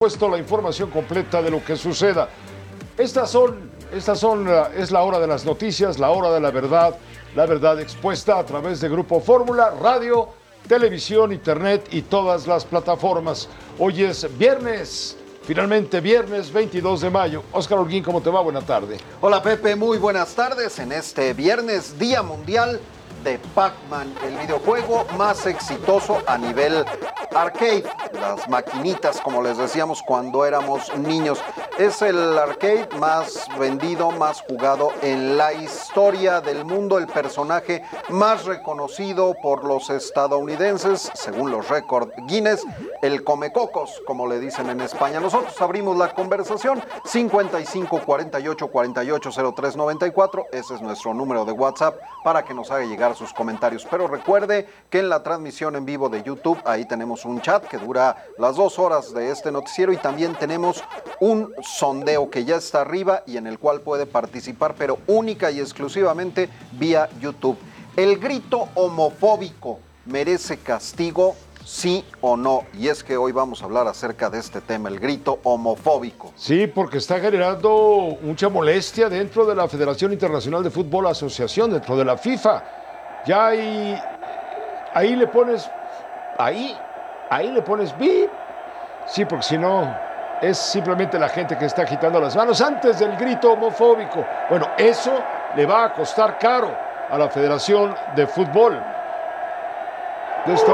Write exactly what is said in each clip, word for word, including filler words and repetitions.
supuesto, la información completa de lo que suceda. Estas son, estas son, es la hora de las noticias, la hora de la verdad, la verdad expuesta a través de Grupo Fórmula, radio, televisión, internet y todas las plataformas. Hoy es viernes, finalmente viernes veintidós de mayo. Óscar Holguín, ¿cómo te va? Buena tarde. Hola Pepe, muy buenas tardes en este viernes, Día Mundial de Pac-Man, el videojuego más exitoso a nivel arcade, las maquinitas como les decíamos cuando éramos niños. Es el arcade más vendido, más jugado en la historia del mundo, el personaje más reconocido por los estadounidenses, según los récords Guinness, el Comecocos, como le dicen en España. Nosotros abrimos la conversación, cincuenta y cinco, cuarenta y ocho, cuarenta y ocho, cero tres noventa y cuatro, ese es nuestro número de WhatsApp para que nos haga llegar sus comentarios. Pero recuerde que en la transmisión en vivo de YouTube, ahí tenemos un chat que dura las dos horas de este noticiero y también tenemos un sondeo que ya está arriba y en el cual puede participar, pero única y exclusivamente vía YouTube. ¿El grito homofóbico merece castigo? ¿Sí o no? Y es que hoy vamos a hablar acerca de este tema, el grito homofóbico. Sí, porque está generando mucha molestia dentro de la Federación Internacional de Fútbol Asociación, dentro de la FIFA. Ya ahí, ahí le pones, ahí, ahí le pones bip. Sí, porque si no, es simplemente la gente que está agitando las manos antes del grito homofóbico. Bueno, eso le va a costar caro a la Federación de Fútbol. De esto,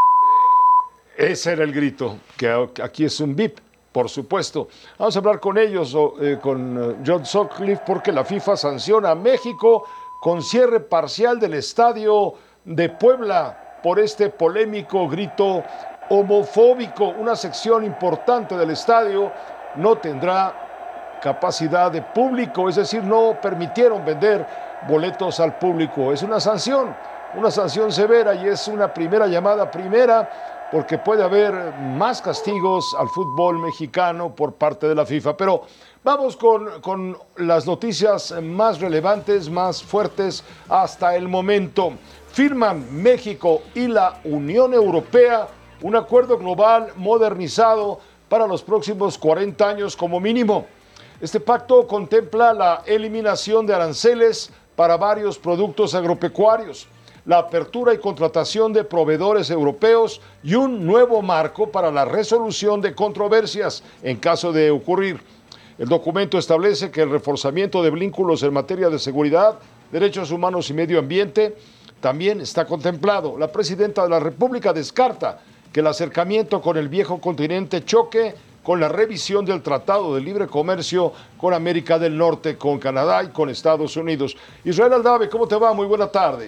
ese era el grito, que aquí es un bip, por supuesto. Vamos a hablar con ellos, eh, con John Sutcliffe, porque la FIFA sanciona a México con cierre parcial del estadio de Puebla por este polémico grito homofóbico. Una sección importante del estadio no tendrá capacidad de público, es decir, no permitieron vender boletos al público. Es una sanción, una sanción severa y es una primera llamada primera porque puede haber más castigos al fútbol mexicano por parte de la FIFA. Pero vamos con, con las noticias más relevantes, más fuertes hasta el momento. Firman México y la Unión Europea un acuerdo global modernizado para los próximos cuarenta años como mínimo. Este pacto contempla la eliminación de aranceles para varios productos agropecuarios, la apertura y contratación de proveedores europeos y un nuevo marco para la resolución de controversias en caso de ocurrir. El documento establece que el reforzamiento de vínculos en materia de seguridad, derechos humanos y medio ambiente también está contemplado. La presidenta de la República descarta que el acercamiento con el viejo continente choque con la revisión del Tratado de Libre Comercio con América del Norte, con Canadá y con Estados Unidos. Israel Aldave, ¿cómo te va? Muy buena tarde.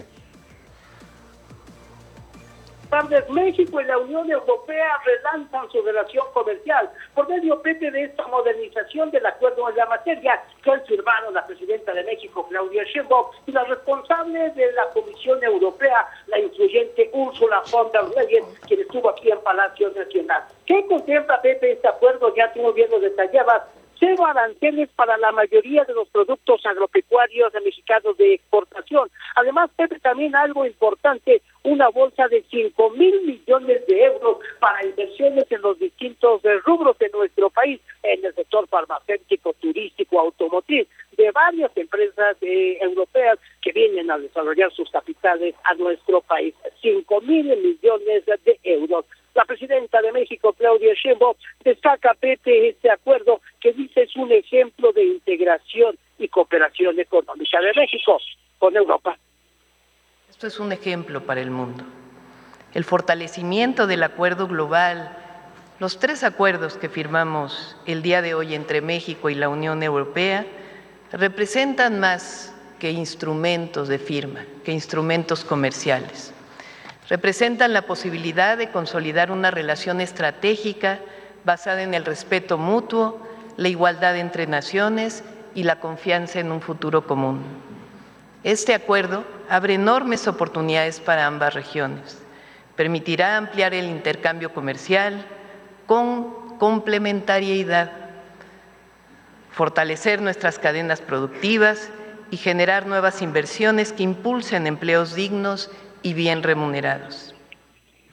Tardes. México y la Unión Europea relanzan su relación comercial por medio Pepe de esta modernización del acuerdo en la materia que han firmado la presidenta de México, Claudia Sheinbaum, y la responsable de la Comisión Europea, la influyente Ursula von der Leyen, quien estuvo aquí en Palacio Nacional. ¿Qué contempla, Pepe, este acuerdo? Ya tú bien lo detallabas. Cero aranceles para la mayoría de los productos agropecuarios mexicanos de exportación. Además, Pepe, también algo importante, una bolsa de cinco mil millones de euros para inversiones en los distintos rubros de nuestro país, en el sector farmacéutico, turístico, automotriz, de varias empresas eh, europeas que vienen a desarrollar sus capitales a nuestro país. cinco mil millones de euros. La presidenta de México, Claudia Sheinbaum, destaca, Pepe, este acuerdo que dice es un ejemplo de integración y cooperación económica de México con Europa. Esto es un ejemplo para el mundo. El fortalecimiento del acuerdo global, los tres acuerdos que firmamos el día de hoy entre México y la Unión Europea, representan más que instrumentos de firma, que instrumentos comerciales. Representan la posibilidad de consolidar una relación estratégica basada en el respeto mutuo, la igualdad entre naciones y la confianza en un futuro común. Este acuerdo abre enormes oportunidades para ambas regiones. Permitirá ampliar el intercambio comercial con complementariedad, fortalecer nuestras cadenas productivas y generar nuevas inversiones que impulsen empleos dignos y bien remunerados.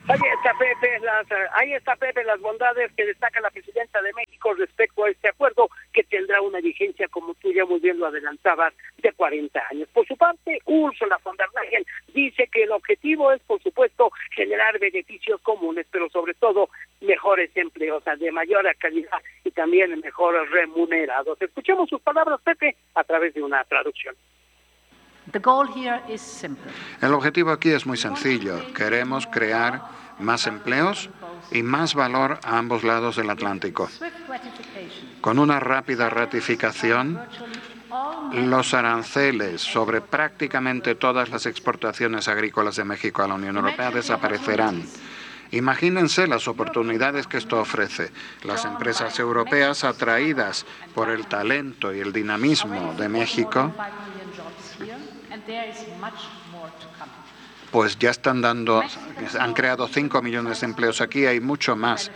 Ahí está Pepe, las, ahí está Pepe, las bondades que destaca la presidenta de México respecto a este acuerdo que tendrá una vigencia, como tú ya muy bien lo adelantabas, de cuarenta años. Por su parte, Ursula von der Leyen dice que el objetivo es, por supuesto, generar beneficios comunes, pero sobre todo mejores empleos, o sea, de mayor calidad y también mejor remunerados. Escuchemos sus palabras, Pepe, a través de una traducción. The goal here is simple. El objetivo aquí es muy sencillo. Queremos crear más empleos y más valor a ambos lados del Atlántico. Con una rápida ratificación, los aranceles sobre prácticamente todas las exportaciones agrícolas de México a la Unión Europea desaparecerán. Imagínense las oportunidades que esto ofrece. Las empresas europeas atraídas por el talento y el dinamismo de México pues ya están dando, han creado cinco millones de empleos aquí, hay mucho más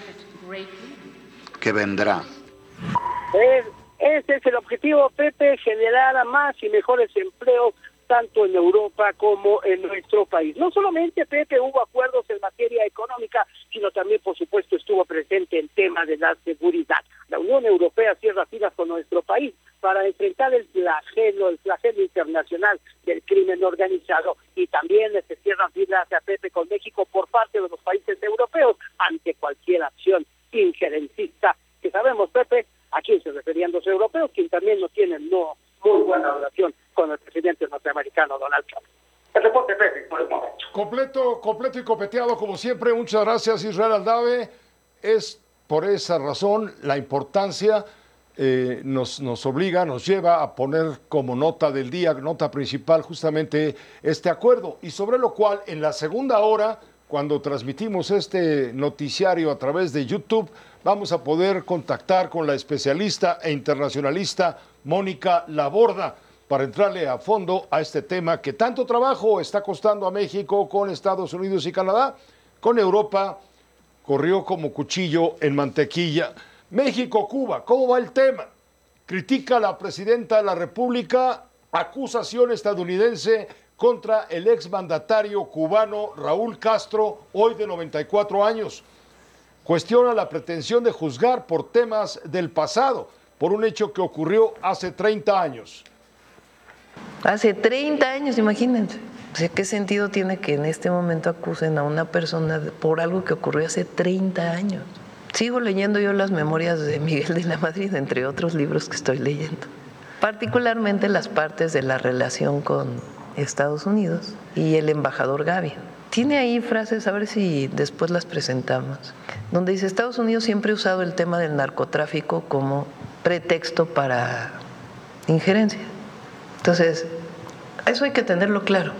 que vendrá. Es, ese es el objetivo, Pepe, generar más y mejores empleos tanto en Europa como en nuestro país. No solamente, Pepe, hubo acuerdos en materia económica, sino también, por supuesto, estuvo presente el tema de la seguridad. La Unión Europea cierra filas con nuestro país para enfrentar el flagelo, el flagelo internacional del crimen organizado, y también se cierran filas a Pepe con México por parte de los países europeos ante cualquier acción injerencista, que sabemos, Pepe, a quién se referían los europeos, quien también no tienen no muy buena relación con el presidente norteamericano Donald Trump. El reporte, Pepe, por el momento. Completo, completo y copeteado, como siempre. Muchas gracias, Israel Aldave. Es por esa razón la importancia eh, nos, nos obliga, nos lleva a poner como nota del día, nota principal, justamente este acuerdo, y sobre lo cual en la segunda hora, cuando transmitimos este noticiario a través de YouTube, vamos a poder contactar con la especialista e internacionalista Mónica Laborda para entrarle a fondo a este tema que tanto trabajo está costando a México con Estados Unidos y Canadá. Con Europa corrió como cuchillo en mantequilla. México-Cuba, ¿cómo va el tema? Critica la presidenta de la República acusación estadounidense contra el exmandatario cubano Raúl Castro, hoy de noventa y cuatro años. Cuestiona la pretensión de juzgar por temas del pasado, por un hecho que ocurrió hace treinta años. Hace treinta años, imagínense. O sea, ¿qué sentido tiene que en este momento acusen a una persona por algo que ocurrió hace treinta años? Sigo leyendo yo las memorias de Miguel de la Madrid, entre otros libros que estoy leyendo. Particularmente las partes de la relación con Estados Unidos y el embajador Gavi. Tiene ahí frases, a ver si después las presentamos, donde dice: Estados Unidos siempre ha usado el tema del narcotráfico como pretexto para injerencia. Entonces, eso hay que tenerlo claro.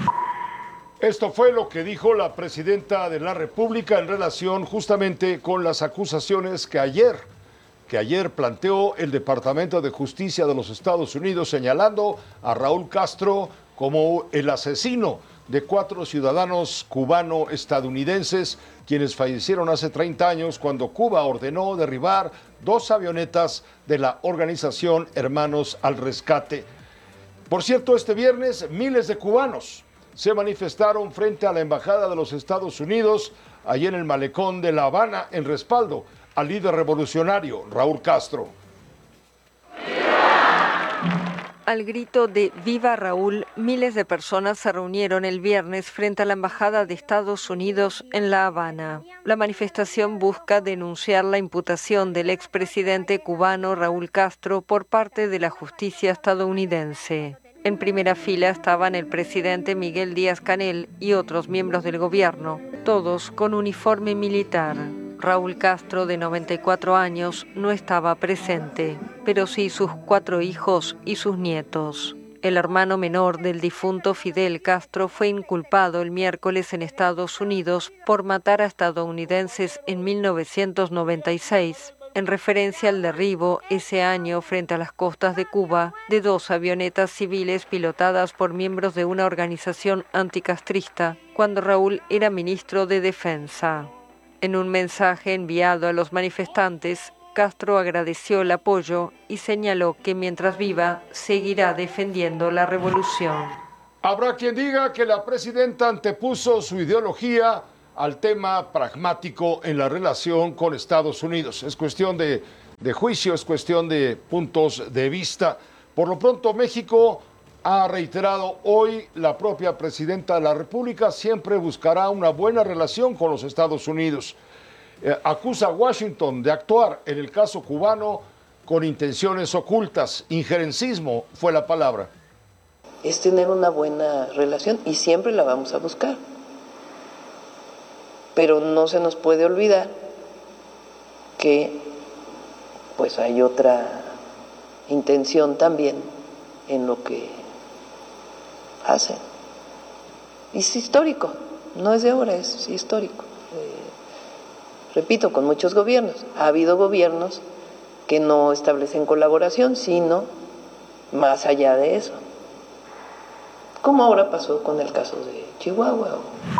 Esto fue lo que dijo la presidenta de la República en relación justamente con las acusaciones que ayer, que ayer planteó el Departamento de Justicia de los Estados Unidos, señalando a Raúl Castro como el asesino de cuatro ciudadanos cubano-estadounidenses, quienes fallecieron hace treinta años cuando Cuba ordenó derribar dos avionetas de la organización Hermanos al Rescate. Por cierto, este viernes miles de cubanos se manifestaron frente a la Embajada de los Estados Unidos, allí en el malecón de La Habana, en respaldo al líder revolucionario Raúl Castro. Al grito de ¡Viva Raúl!, miles de personas se reunieron el viernes frente a la Embajada de Estados Unidos en La Habana. La manifestación busca denunciar la imputación del expresidente cubano Raúl Castro por parte de la justicia estadounidense. En primera fila estaban el presidente Miguel Díaz-Canel y otros miembros del gobierno, todos con uniforme militar. Raúl Castro, de noventa y cuatro años, no estaba presente, pero sí sus cuatro hijos y sus nietos. El hermano menor del difunto Fidel Castro fue inculpado el miércoles en Estados Unidos por matar a estadounidenses en mil novecientos noventa y seis, en referencia al derribo ese año frente a las costas de Cuba de dos avionetas civiles pilotadas por miembros de una organización anticastrista, cuando Raúl era ministro de Defensa. En un mensaje enviado a los manifestantes, Castro agradeció el apoyo y señaló que mientras viva seguirá defendiendo la revolución. Habrá quien diga que la presidenta antepuso su ideología al tema pragmático en la relación con Estados Unidos. Es cuestión de, de juicio, es cuestión de puntos de vista. Por lo pronto, México ha reiterado hoy, la propia presidenta de la República siempre buscará una buena relación con los Estados Unidos. Eh, acusa a Washington de actuar en el caso cubano con intenciones ocultas. Injerencismo fue la palabra. Es tener una buena relación y siempre la vamos a buscar. Pero no se nos puede olvidar que pues hay otra intención también en lo que hacen. Es histórico, no es de ahora, es histórico. Eh, repito, con muchos gobiernos. Ha habido gobiernos que no establecen colaboración, sino más allá de eso. Como ahora pasó con el caso de Chihuahua.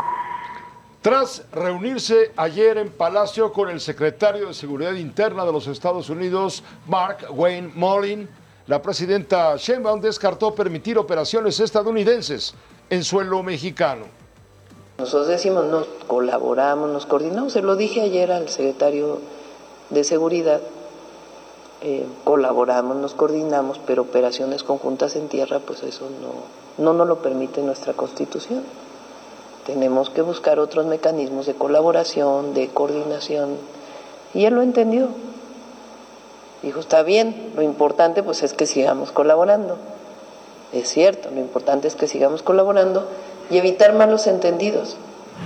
Tras reunirse ayer en Palacio con el secretario de Seguridad Interna de los Estados Unidos, Mark Wayne Mullin, la presidenta Sheinbaum descartó permitir operaciones estadounidenses en suelo mexicano. Nosotros decimos, nos colaboramos, nos coordinamos. Se lo dije ayer al secretario de Seguridad. Eh, colaboramos, nos coordinamos, pero operaciones conjuntas en tierra, pues eso no, no nos lo permite nuestra Constitución. Tenemos que buscar otros mecanismos de colaboración, de coordinación, y él lo entendió. Dijo, está bien, lo importante pues es que sigamos colaborando. Es cierto, lo importante es que sigamos colaborando y evitar malos entendidos.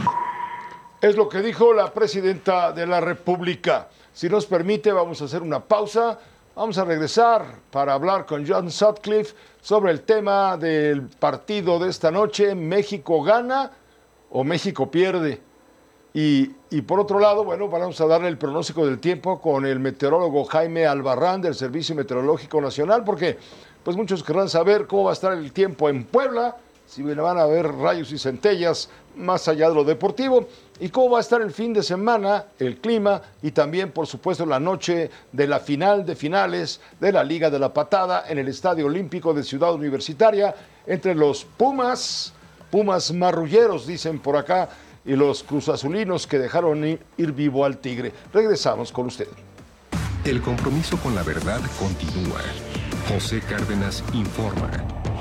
Es lo que dijo la presidenta de la República. Si nos permite, vamos a hacer una pausa. Vamos a regresar para hablar con John Sutcliffe sobre el tema del partido de esta noche. ¿México gana o México pierde? Y, y por otro lado, bueno, vamos a darle el pronóstico del tiempo con el meteorólogo Jaime Albarrán del Servicio Meteorológico Nacional, porque pues muchos querrán saber cómo va a estar el tiempo en Puebla, si van a haber rayos y centellas más allá de lo deportivo, y cómo va a estar el fin de semana, el clima, y también, por supuesto, la noche de la final de finales de la Liga de la Patada en el Estadio Olímpico de Ciudad Universitaria, entre los Pumas, Pumas marrulleros, dicen por acá, y los cruzazulinos que dejaron ir, ir vivo al Tigre. Regresamos con usted. El compromiso con la verdad continúa. José Cárdenas informa.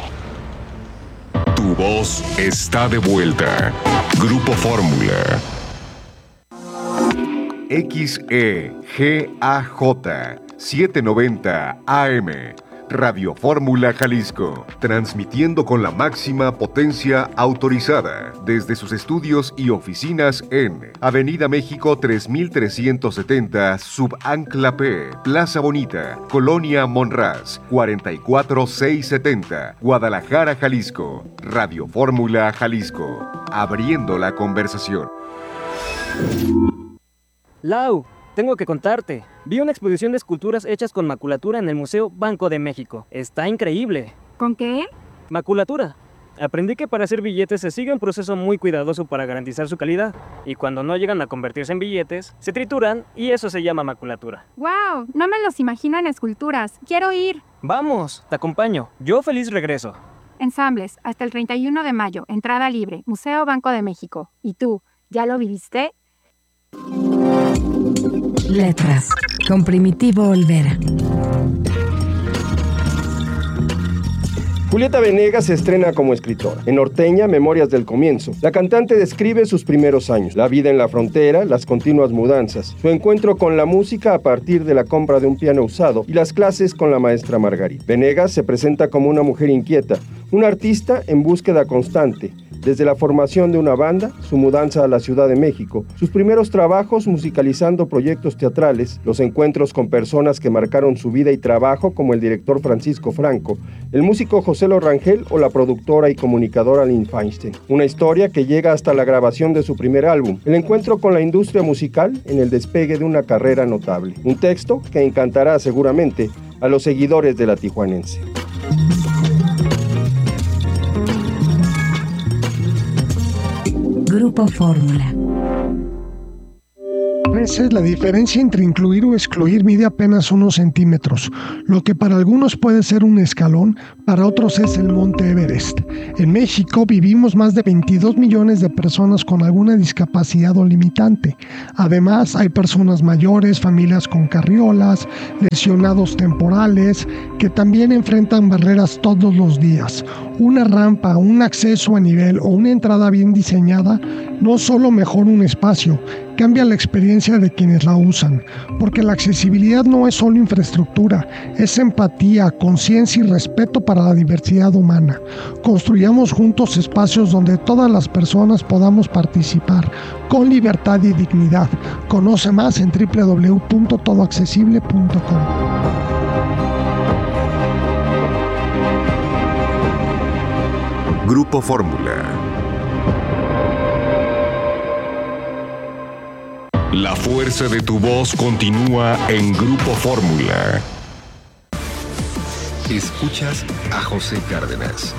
Tu voz está de vuelta. Grupo Fórmula. X E G A J setecientos noventa A M. Radio Fórmula Jalisco, transmitiendo con la máxima potencia autorizada desde sus estudios y oficinas en Avenida México tres mil trescientos setenta, Subancla P, Plaza Bonita, Colonia Monraz, cuarenta y cuatro mil seiscientos setenta, Guadalajara, Jalisco. Radio Fórmula Jalisco, abriendo la conversación. Lau, tengo que contarte. Vi una exposición de esculturas hechas con maculatura en el Museo Banco de México. Está increíble. ¿Con qué? Maculatura. Aprendí que para hacer billetes se sigue un proceso muy cuidadoso para garantizar su calidad. Y cuando no llegan a convertirse en billetes, se trituran y eso se llama maculatura. ¡Wow! No me los imagino en esculturas. ¡Quiero ir! Vamos, te acompaño. Yo feliz regreso. Ensambles, hasta el treinta y uno de mayo. Entrada libre. Museo Banco de México. ¿Y tú, ya lo viviste? Letras, con Primitivo Olvera. Julieta Venegas se estrena como escritora. En Norteña, Memorias del Comienzo, la cantante describe sus primeros años, la vida en la frontera, las continuas mudanzas, su encuentro con la música a partir de la compra de un piano usado y las clases con la maestra Margarita. Venegas se presenta como una mujer inquieta, una artista en búsqueda constante, desde la formación de una banda, su mudanza a la Ciudad de México, sus primeros trabajos musicalizando proyectos teatrales, los encuentros con personas que marcaron su vida y trabajo como el director Francisco Franco, el músico José Lo Rangel o la productora y comunicadora Lynn Feinstein. Una historia que llega hasta la grabación de su primer álbum, el encuentro con la industria musical en el despegue de una carrera notable. Un texto que encantará seguramente a los seguidores de La Tijuanense. Grupo Fórmula. veces la diferencia entre incluir o excluir mide apenas unos centímetros. Lo que para algunos puede ser un escalón, para otros es el Monte Everest. En México vivimos más de veintidós millones de personas con alguna discapacidad o limitante. Además, hay personas mayores, familias con carriolas, lesionados temporales, que también enfrentan barreras todos los días. Una rampa, un acceso a nivel o una entrada bien diseñada no solo mejora un espacio, cambia la experiencia de quienes la usan, porque la accesibilidad no es solo infraestructura, es empatía, conciencia y respeto para la diversidad humana. Construyamos juntos espacios donde todas las personas podamos participar con libertad y dignidad. Conoce más en doble u doble u doble u punto todo accesible punto com. Grupo Fórmula. La fuerza de tu voz continúa en Grupo Fórmula. Escuchas a José Cárdenas.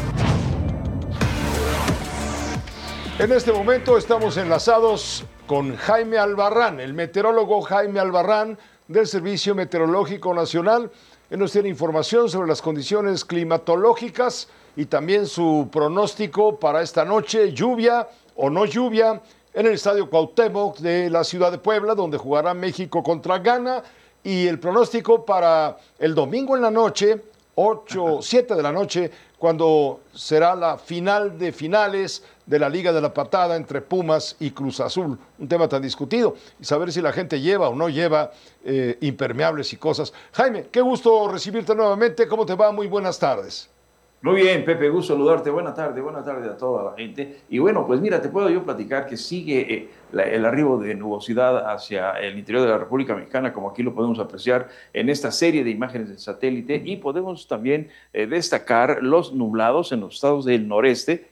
En este momento estamos enlazados con Jaime Albarrán, el meteorólogo Jaime Albarrán del Servicio Meteorológico Nacional. Él nos tiene información sobre las condiciones climatológicas y también su pronóstico para esta noche, lluvia o no lluvia, en el Estadio Cuauhtémoc de la ciudad de Puebla, donde jugará México contra Ghana, y el pronóstico para el domingo en la noche, ocho, siete de la noche, cuando será la final de finales de la Liga de la Patada entre Pumas y Cruz Azul, un tema tan discutido, y saber si la gente lleva o no lleva eh, impermeables y cosas. Jaime, qué gusto recibirte nuevamente, ¿cómo te va? Muy buenas tardes. Muy bien, Pepe, gusto saludarte. Buena tarde, buena tarde a toda la gente. Y bueno, pues mira, te puedo yo platicar que sigue eh, la, el arribo de nubosidad hacia el interior de la República Mexicana, como aquí lo podemos apreciar en esta serie de imágenes de satélite, y podemos también eh, destacar los nublados en los estados del noreste,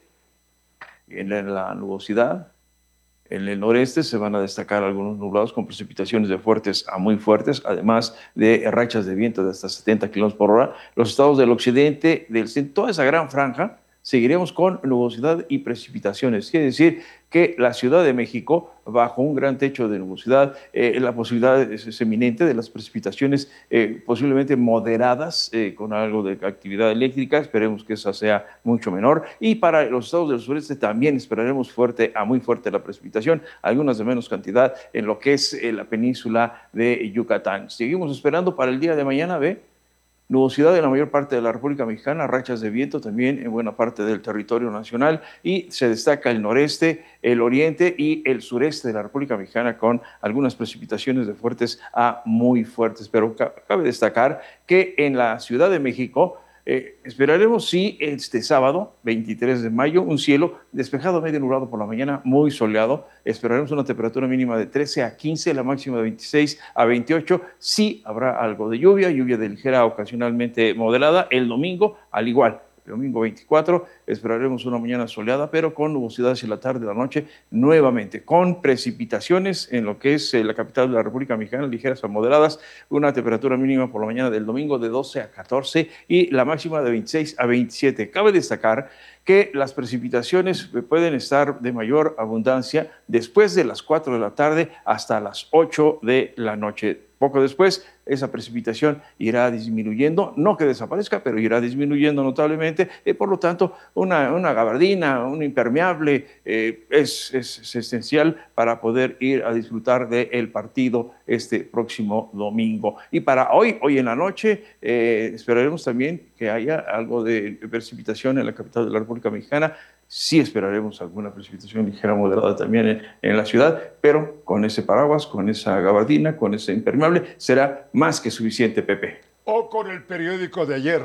en la, en la nubosidad. En el noreste se van a destacar algunos nublados con precipitaciones de fuertes a muy fuertes, además de rachas de viento de hasta setenta kilómetros por hora. Los estados del occidente, del centro, toda esa gran franja, seguiremos con nubosidad y precipitaciones. Quiere decir que la Ciudad de México, bajo un gran techo de nubosidad, eh, la posibilidad es, es eminente de las precipitaciones eh, posiblemente moderadas, eh, con algo de actividad eléctrica. Esperemos que esa sea mucho menor. Y para los estados del sureste también esperaremos fuerte a muy fuerte la precipitación, algunas de menos cantidad en lo que es eh, la península de Yucatán. Seguimos esperando para el día de mañana, ¿ve? Nubosidad en la mayor parte de la República Mexicana, rachas de viento también en buena parte del territorio nacional, y se destaca el noreste, el oriente y el sureste de la República Mexicana con algunas precipitaciones de fuertes a muy fuertes. Pero cabe destacar que en la Ciudad de México Eh, esperaremos, sí, este sábado, veintitrés de mayo, un cielo despejado, medio nublado por la mañana, muy soleado. Esperaremos una temperatura mínima de trece a quince, la máxima de veintiséis a veintiocho. Sí habrá algo de lluvia, lluvia de ligera, ocasionalmente moderada. El domingo, al igual. El domingo veinticuatro, esperaremos una mañana soleada, pero con nubosidad hacia la tarde y la noche, nuevamente, con precipitaciones en lo que es eh, la capital de la República Mexicana, ligeras a moderadas, una temperatura mínima por la mañana del domingo de doce a catorce y la máxima de veintiséis a veintisiete. Cabe destacar que las precipitaciones pueden estar de mayor abundancia después de las cuatro de la tarde hasta las ocho de la noche. Poco después, esa precipitación irá disminuyendo, no que desaparezca, pero irá disminuyendo notablemente. Eh, por lo tanto, una, una gabardina, un impermeable eh, es, es, es esencial para poder ir a disfrutar del partido este próximo domingo. Y para hoy, hoy en la noche, eh, esperaremos también que haya algo de precipitación en la capital de la República Mexicana. Sí esperaremos alguna precipitación ligera moderada también en, en la ciudad, pero con ese paraguas, con esa gabardina, con ese impermeable, será más que suficiente, Pepe. O con el periódico de ayer.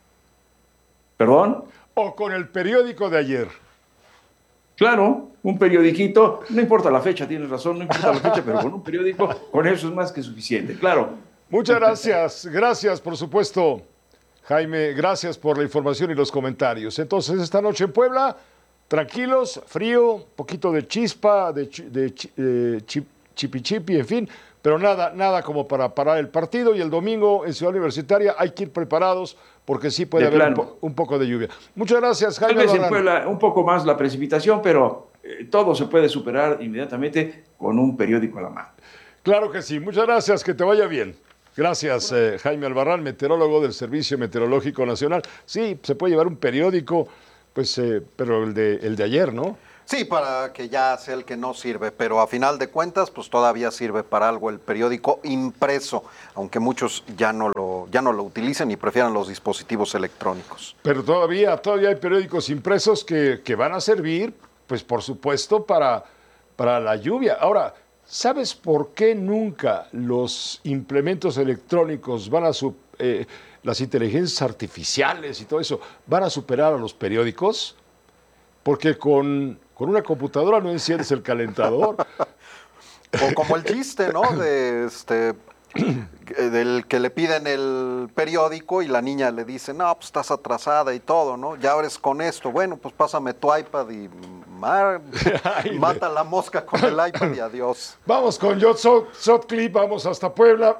¿Perdón? O con el periódico de ayer. Claro, un periodiquito, no importa la fecha, tienes razón, no importa la fecha, pero con un periódico, con eso es más que suficiente, claro. Muchas gracias, gracias por supuesto, Jaime, gracias por la información y los comentarios. Entonces, esta noche en Puebla, tranquilos, frío, poquito de chispa, de, de, de chip, chipi-chipi, en fin, pero nada, nada como para parar el partido. Y el domingo en Ciudad Universitaria hay que ir preparados porque sí puede haber un, po un poco de lluvia. Muchas gracias, Jaime. Tal vez en Puebla un poco más la precipitación, pero eh, todo se puede superar inmediatamente con un periódico a la mano. Claro que sí. Muchas gracias. Que te vaya bien. Gracias, eh, Jaime Albarrán, meteorólogo del Servicio Meteorológico Nacional. Sí, se puede llevar un periódico, pues, eh, pero el de, el de ayer, ¿no? Sí, para que ya sea el que no sirve, pero a final de cuentas, pues todavía sirve para algo el periódico impreso, aunque muchos ya no lo, ya no lo utilicen y prefieran los dispositivos electrónicos. Pero todavía, todavía hay periódicos impresos que, que van a servir, pues por supuesto, para, para la lluvia. Ahora, ¿sabes por qué nunca los implementos electrónicos van a su, eh, las inteligencias artificiales y todo eso van a superar a los periódicos? Porque con, con una computadora no enciendes el calentador. O como el chiste, ¿no? De este del que le piden el periódico y la niña le dice, no, pues estás atrasada y todo, ¿no? Ya abres con esto, bueno, pues pásame tu iPad y mar, mata la mosca con el iPad y adiós. Vamos con John Sutcliffe, vamos hasta Puebla.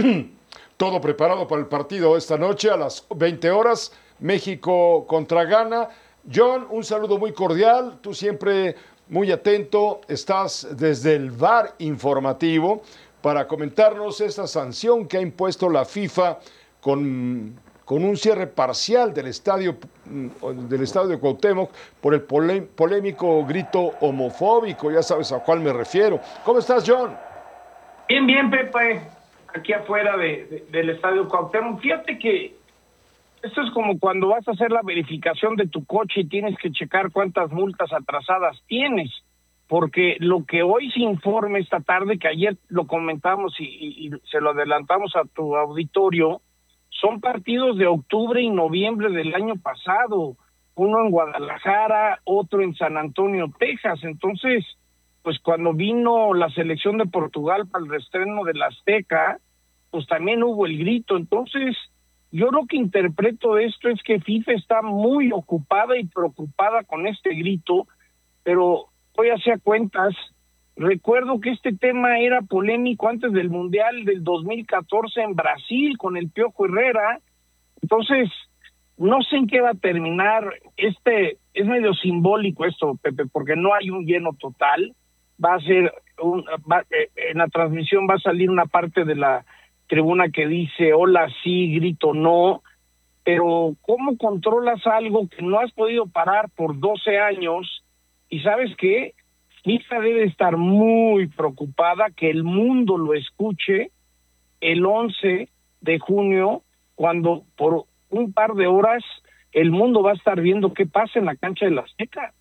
Todo preparado para el partido esta noche a las veinte horas, México contra Ghana. John, un saludo muy cordial, tú siempre muy atento, estás desde el V A R informativo para comentarnos esta sanción que ha impuesto la FIFA con, con un cierre parcial del estadio, del estadio de Cuauhtémoc por el polé, polémico grito homofóbico, ya sabes a cuál me refiero. ¿Cómo estás, John? Bien, bien, Pepe, aquí afuera de, de, del estadio Cuauhtémoc. Fíjate que esto es como cuando vas a hacer la verificación de tu coche y tienes que checar cuántas multas atrasadas tienes, porque lo que hoy se informa esta tarde, que ayer lo comentamos y, y, y se lo adelantamos a tu auditorio, son partidos de octubre y noviembre del año pasado, uno en Guadalajara, otro en San Antonio, Texas. Entonces, pues cuando vino la selección de Portugal para el reestreno de la Azteca, pues también hubo el grito. Entonces, yo lo que interpreto de esto es que FIFA está muy ocupada y preocupada con este grito, pero hoy hacía cuentas, recuerdo que este tema era polémico antes del Mundial del dos mil catorce en Brasil con el Piojo Herrera. Entonces, no sé en qué va a terminar. Este es medio simbólico esto, Pepe, porque no hay un lleno total. Va a ser, un, va, en la transmisión va a salir una parte de la tribuna que dice hola sí, grito no, pero ¿cómo controlas algo que no has podido parar por doce años? Y ¿sabes qué? FIFA debe estar muy preocupada que el mundo lo escuche el once de junio, cuando por un par de horas el mundo va a estar viendo qué pasa en la cancha de la Azteca.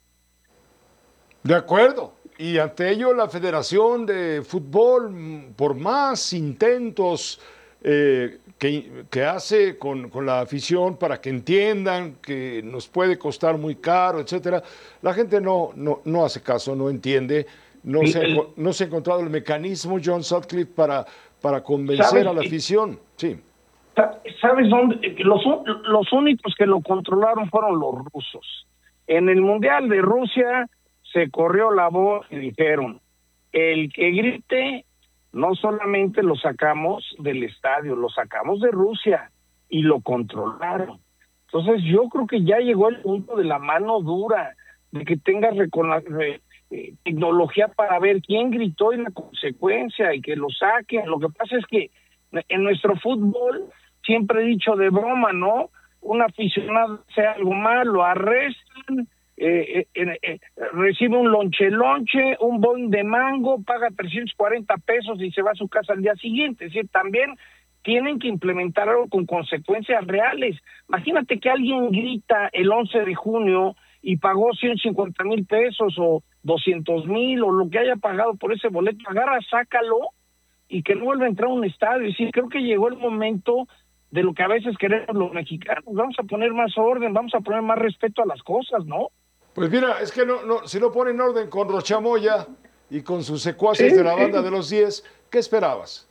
De acuerdo. Y ante ello la Federación de Fútbol, por más intentos eh, que, que hace con, con la afición para que entiendan que nos puede costar muy caro, etcétera, la gente no, no, no hace caso, no entiende, no, se, el, no se ha encontrado el mecanismo, John Sutcliffe, para, para convencer a la afición. Sí. ¿Sabes dónde? Los, los únicos que lo controlaron fueron los rusos. En el Mundial de Rusia se corrió la voz y dijeron, el que grite, no solamente lo sacamos del estadio, lo sacamos de Rusia y lo controlaron. Entonces yo creo que ya llegó el punto de la mano dura, de que tengas re, eh, tecnología para ver quién gritó y la consecuencia y que lo saquen. Lo que pasa es que en nuestro fútbol, siempre he dicho de broma, ¿no? Un aficionado hace algo mal, lo arrestan, Eh, eh, eh, recibe un lonche lonche, un bon de mango, paga trescientos cuarenta pesos y se va a su casa al día siguiente. Es decir, también tienen que implementar algo con consecuencias reales. Imagínate que alguien grita el once de junio y pagó ciento cincuenta mil pesos o doscientos mil o lo que haya pagado por ese boleto, agarra, sácalo y que no vuelva a entrar a un estadio. Es decir, creo que llegó el momento de lo que a veces queremos los mexicanos. Vamos a poner más orden, vamos a poner más respeto a las cosas, ¿no? Pues mira, es que no, no, si no ponen orden con Rochamoya y con sus secuaces sí, de la banda sí. de los diez, ¿qué esperabas?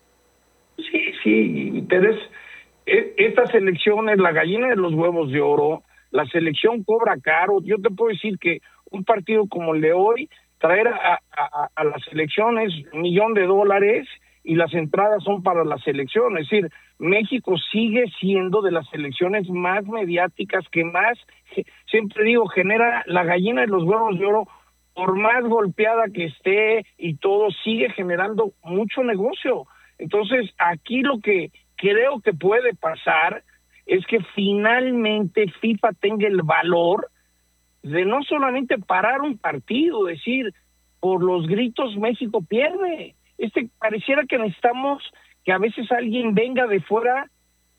Sí, sí, pero es, es, esta selección es la gallina de los huevos de oro, la selección cobra caro. Yo te puedo decir que un partido como el de hoy, traer a, a, a la selección es un millón de dólares y las entradas son para la selección. Es decir, México sigue siendo de las selecciones más mediáticas, que más, siempre digo, genera la gallina de los huevos de oro, por más golpeada que esté y todo, sigue generando mucho negocio. Entonces, aquí lo que creo que puede pasar es que finalmente FIFA tenga el valor de no solamente parar un partido, decir, por los gritos México pierde. Este pareciera que necesitamos que a veces alguien venga de fuera